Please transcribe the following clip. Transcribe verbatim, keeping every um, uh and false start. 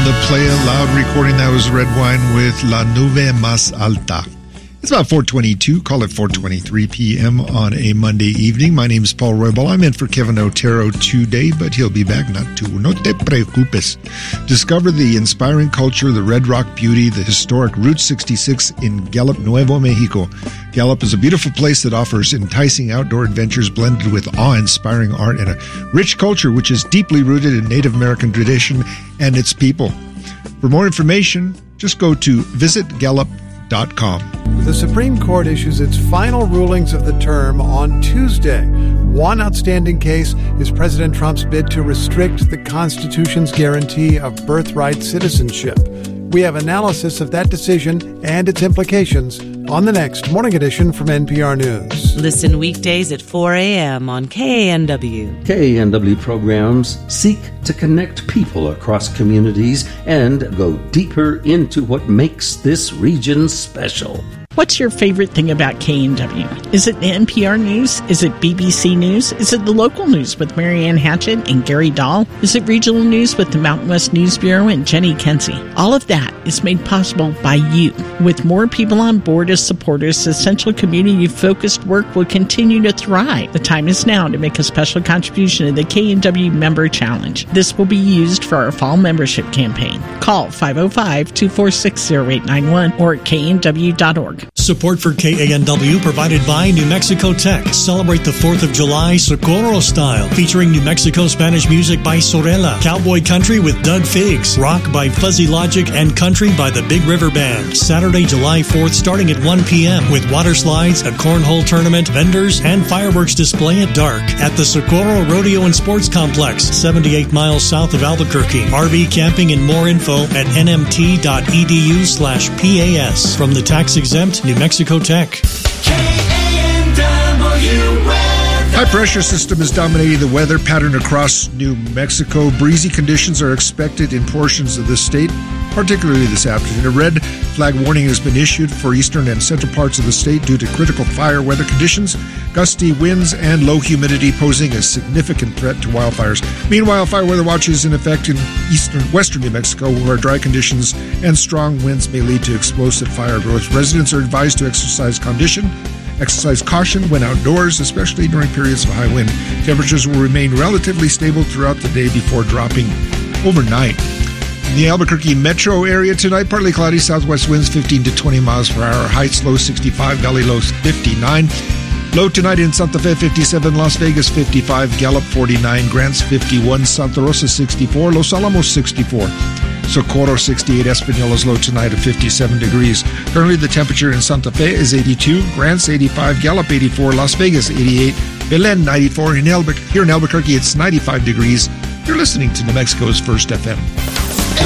the Play It Loud recording. That was Red Wine with La Nube Más Alta. It's about four twenty-two, call it four twenty-three p.m. on a Monday evening. My name is Paul Roybal. I'm in for Kevin Otero today, but he'll be back not too. No te preocupes. Discover the inspiring culture, the Red Rock beauty, the historic Route sixty-six in Gallup, Nuevo Mexico. Gallup is a beautiful place that offers enticing outdoor adventures blended with awe-inspiring art and a rich culture which is deeply rooted in Native American tradition and its people. For more information, just go to visit gallup dot com. The Supreme Court issues its final rulings of the term on Tuesday. One outstanding case is President Trump's bid to restrict the Constitution's guarantee of birthright citizenship. We have analysis of that decision and its implications on the next Morning Edition from N P R News. Listen weekdays at four a.m. on K A N W. K A N W programs seek to connect people across communities and go deeper into what makes this region special. What's your favorite thing about K A N W? Is it the N P R News? Is it B B C News? Is it the local news with Marianne Hatchett and Gary Dahl? Is it regional news with the Mountain West News Bureau and Jenny Kenzie? All of that is made possible by you. With more people on board as supporters, essential community-focused work will continue to thrive. The time is now to make a special contribution to the K A N W Member Challenge. This will be used for our fall membership campaign. Call five oh five, two four six, oh eight nine one or at K A N W dot org. Support for K A N W provided by New Mexico Tech. Celebrate the fourth of July Socorro style, featuring New Mexico Spanish music by Sorella, cowboy country with Doug Figs, rock by Fuzzy Logic, and country by the Big River Band. Saturday, July fourth, starting at one p.m. with water slides, a cornhole tournament, vendors, and fireworks display at dark at the Socorro Rodeo and Sports Complex, seventy-eight miles south of Albuquerque. R V camping and more info at n m t dot e d u slash p a s. From the tax-exempt New Mexico Tech. High pressure system is dominating the weather pattern across New Mexico. Breezy conditions are expected in portions of the state, particularly this afternoon. A red flag warning has been issued for eastern and central parts of the state due to critical fire weather conditions, gusty winds, and low humidity posing a significant threat to wildfires. Meanwhile, fire weather watch is in effect in eastern, western New Mexico, where dry conditions and strong winds may lead to explosive fire growth. Residents are advised to exercise condition Exercise caution when outdoors, especially during periods of high wind. Temperatures will remain relatively stable throughout the day before dropping overnight. In the Albuquerque metro area tonight, partly cloudy, southwest winds fifteen to twenty miles per hour. Heights low sixty-five, valley low fifty-nine. Low tonight in Santa Fe fifty-seven, Las Vegas fifty-five, Gallup forty-nine, Grants fifty-one, Santa Rosa sixty-four, Los Alamos sixty-four. Socorro sixty-eight, Espanola low tonight at fifty-seven degrees. Currently the temperature in Santa Fe is eighty-two, Grants eighty-five, Gallup eighty-four, Las Vegas eighty-eight, Belen ninety-four. In Albuquerque, here in Albuquerque it's ninety-five degrees. You're listening to New Mexico's First F M.